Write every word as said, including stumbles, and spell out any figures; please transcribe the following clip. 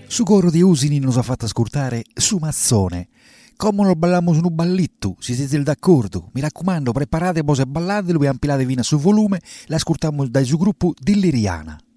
Su coro di Usini nos ha fatto ascoltare Su Mazzone. Come lo balliamo su un ballitto, se siete d'accordo? Mi raccomando, preparate poi e ballatelo e ampilate fino sul volume, l'ascoltiamo dal suo gruppo Dilliriana.